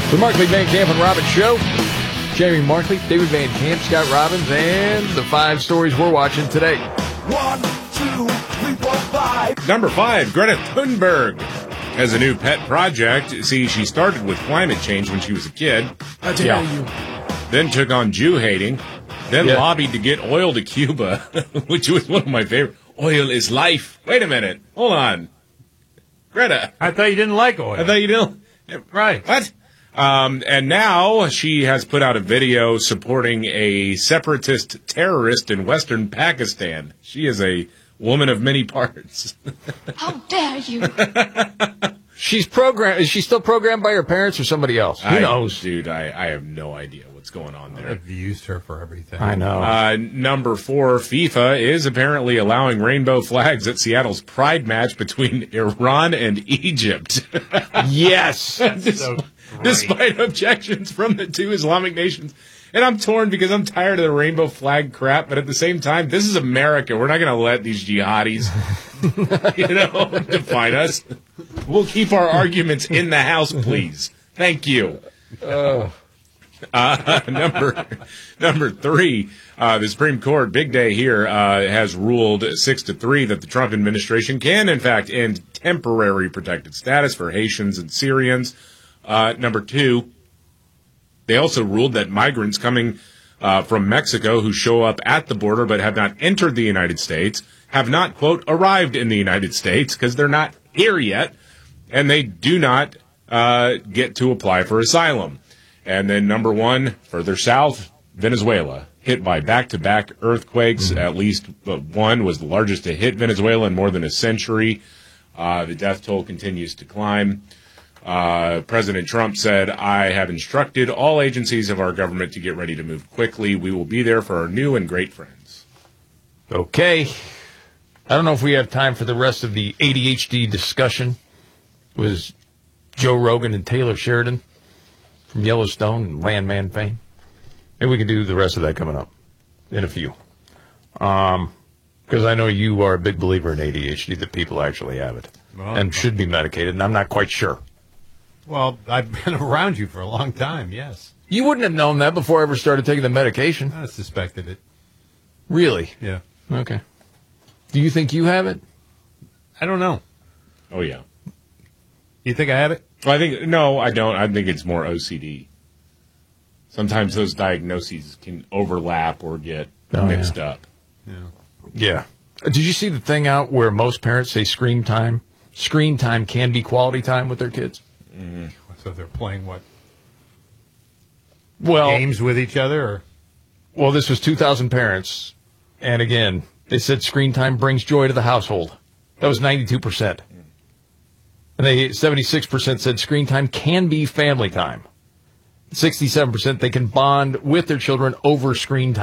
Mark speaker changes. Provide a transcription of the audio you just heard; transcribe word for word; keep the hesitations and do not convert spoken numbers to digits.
Speaker 1: The Markley, Van Camp, and Robbins Show. Jamie Markley, David Van Camp, Scott Robbins, and the five stories we're watching today.
Speaker 2: One, two, three, four, five.
Speaker 3: Number five, Greta Thunberg has a new pet project. See, she started with climate change when she was a kid.
Speaker 2: How dare
Speaker 1: Yeah.
Speaker 2: you?
Speaker 3: Then took on Jew hating. Then
Speaker 1: Yeah.
Speaker 3: lobbied to get oil to Cuba, which was one of my favorite. Oil is life. Wait a minute. Hold on. Greta,
Speaker 4: I thought you didn't like oil.
Speaker 3: I thought you didn't.
Speaker 4: Right.
Speaker 3: What? Um, and now she has put out a video supporting a separatist terrorist in western Pakistan. She is a woman of many parts.
Speaker 5: How dare you?
Speaker 1: She's programmed. Is she still programmed by her parents or somebody else? Who
Speaker 3: I-
Speaker 1: knows?
Speaker 3: Dude, I, I have no idea what's going on there.
Speaker 4: I've used her for everything.
Speaker 1: I know.
Speaker 3: Uh, number four, FIFA is apparently allowing rainbow flags at Seattle's Pride match between Iran and Egypt.
Speaker 1: Yes.
Speaker 3: Des-
Speaker 4: So great.
Speaker 3: despite objections from the two Islamic nations. And I'm torn because I'm tired of the rainbow flag crap, but at the same time, this is America. We're not going to let these jihadis, you know, define us. We'll keep our arguments in the house, please. Thank you. Uh, number number three, uh, the Supreme Court, big day here, uh, has ruled six to three that the Trump administration can, in fact, end temporary protected status for Haitians and Syrians. Uh, number two, they also ruled that migrants coming uh, from Mexico who show up at the border but have not entered the United States have not, quote, arrived in the United States because they're not here yet, and they do not uh, get to apply for asylum. And then number one, further south, Venezuela, hit by back-to-back earthquakes. At least one was the largest to hit Venezuela in more than a century. Uh, the death toll continues to climb. Uh, President Trump said, I have instructed all agencies of our government to get ready to move quickly. We will be there for our new and great friends.
Speaker 1: Okay. I don't know if we have time for the rest of the A D H D discussion. It was Joe Rogan and Taylor Sheridan from Yellowstone and Landman fame. Maybe we can do the rest of that coming up in a few. Um, because I know you are a big believer in A D H D, that people actually have it
Speaker 4: Well,
Speaker 1: and should be medicated, and I'm not quite sure.
Speaker 4: Well, I've been around you for a long time, yes.
Speaker 1: You wouldn't have known that before I ever started taking the medication.
Speaker 4: I suspected it.
Speaker 1: Really?
Speaker 4: Yeah.
Speaker 1: Okay. Do you think you have it?
Speaker 4: I don't know.
Speaker 3: Oh, yeah.
Speaker 4: You think I have it?
Speaker 3: Well, I think, no, I don't. I think it's more O C D. Sometimes those diagnoses can overlap or get
Speaker 1: Oh,
Speaker 3: mixed
Speaker 1: yeah.
Speaker 3: up.
Speaker 4: Yeah.
Speaker 1: Yeah. Did you see the thing out where most parents say screen time? Screen time can be quality time with their kids.
Speaker 4: So they're playing what?
Speaker 1: Well,
Speaker 4: Games with each other? Or?
Speaker 1: well, this was two thousand parents, and again, they said screen time brings joy to the household. That was ninety-two percent. And they seventy-six percent said screen time can be family time. sixty-seven percent they can bond with their children over screen time.